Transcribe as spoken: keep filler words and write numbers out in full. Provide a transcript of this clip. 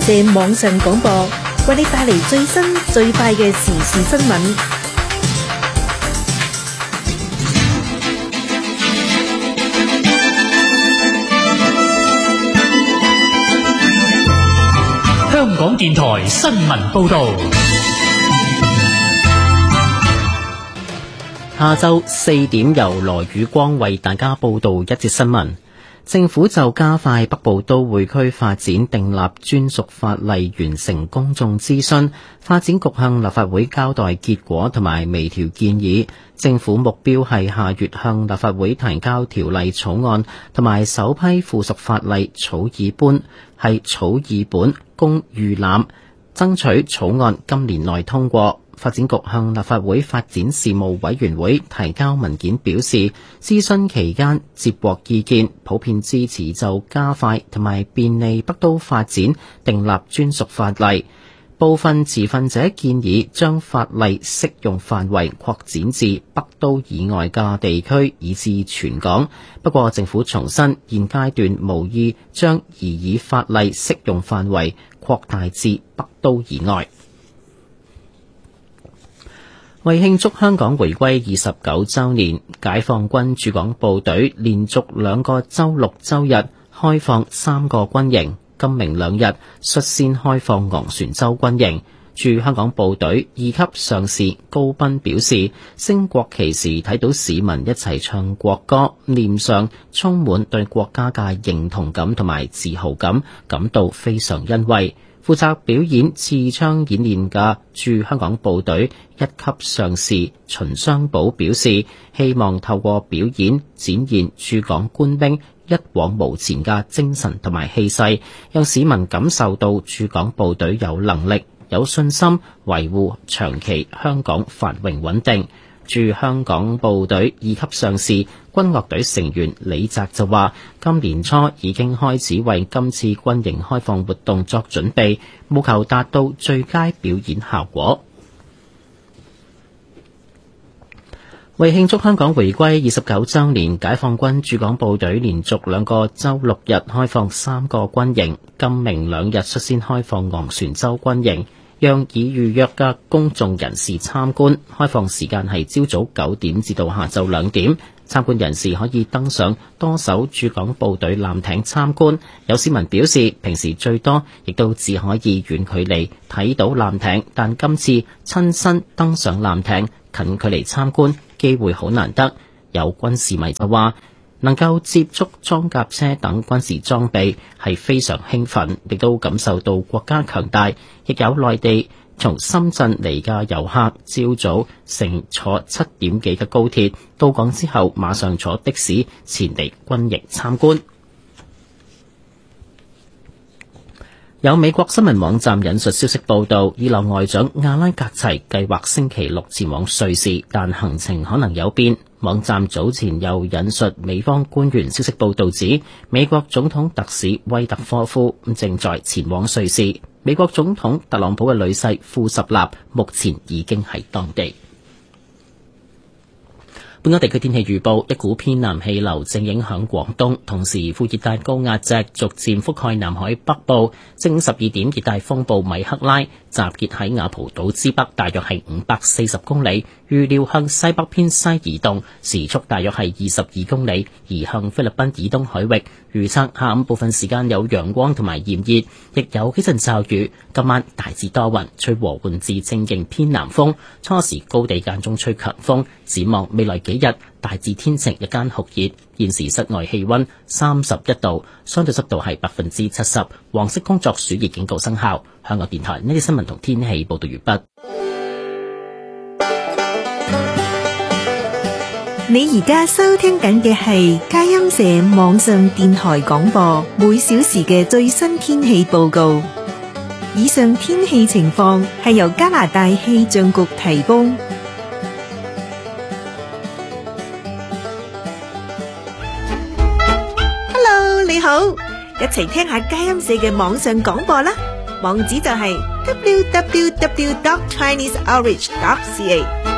社網上廣播，為你帶嚟最新最快嘅時事新聞。 香港電台新聞報道。 下晝四點由羅宇光為大家報道一節新聞。政府就加快北部都會區發展訂立專屬法例完成公眾諮詢，發展局向立法會交代結果同埋微調建議。政府目標係下月向立法會提交條例草案同埋首批附屬法例草擬本，係草擬本供預覽，爭取草案今年內通過。發展局向立法會發展事務委員會提交文件表示，諮詢期間接獲意見，普遍支持就加快同埋便利北都發展訂立專屬法例。部分持份者建議將法例適用範圍擴展至北都以外嘅地區以至全港。不過政府重申，現階段無意將擬議法例適用範圍擴大至北都以外。為慶祝香港回歸二十九週年，解放軍駐港部隊連續兩個週六週日開放三個軍營，今明兩日率先開放昂船洲軍營。駐香港部隊二級上士高斌表示，升國旗時睇到市民一齊唱國歌，臉上充滿對國家嘅認同感同埋自豪感，感到非常欣慰。負責表演刺槍演練嘅駐香港部隊一級上士秦雙寶表示，希望透過表演展現駐港官兵一往無前嘅精神同埋氣勢，讓市民感受到駐港部隊有能力、有信心維護長期香港繁榮穩定。駐香港部隊二級上士軍樂隊成員李澤就話，今年初已經開始為今次軍營開放活動作準備，務求達到最佳表演效果。為慶祝香港回歸二十九週年，解放軍駐港部隊連續兩個週六日開放三個軍營，今明兩日率先開放昂船洲軍營，讓已預約嘅公眾人士參觀。開放時間係朝早九點至到下晝兩點。參觀人士可以登上多艘駐港部隊艦艇參觀。有市民表示，平時最多亦都只可以遠距離睇到艦艇，但今次親身登上艦艇，近距離參觀機會好難得。有軍事迷就話，能夠接觸裝甲車等軍事裝備係非常興奮，亦都感受到國家強大。亦有內地從深圳嚟嘅遊客，朝早乘坐七點幾嘅高鐵到港之後，馬上坐的士前嚟軍營參觀。有美國新聞網站引述消息報道，伊朗外長阿拉格齊計劃星期六前往瑞士，但行程可能有變。網站早前又引述美方官員消息報道指，美國總統特使威特科夫正在前往瑞士。美國總統特朗普嘅女婿庫什納目前已經喺當地。本港地區天氣預報，一股偏南氣流正影響廣東，同時副熱帶高壓脊逐漸覆蓋南海北部。正午十二點，熱帶風暴米克拉集結喺雅蒲島之北，大約係五百四十公里，預料向西北偏西移動，時速大約係二十二公里，移向菲律賓以東海域。預測下午部分時間有陽光同埋炎熱，亦有幾陣驟雨。今晚大致多雲，吹和緩至正勁偏南風，初時高地間中吹強風。展望未來幾日大致天晴，日間酷熱。現時室外氣溫三十一度，相對濕度係百分之七十。黃色工作暑熱警告生效。香港電台呢啲新聞同天氣報道完畢。 你而家收聽緊嘅係佳音社網上電台廣播，每小時嘅最新天氣報告。以上天氣情況係由加拿大氣象局提供。Hello，你好，一齊聽下佳音社嘅網上廣播啦。網址就係 double-u double-u double-u dot chinese outreach dot c a。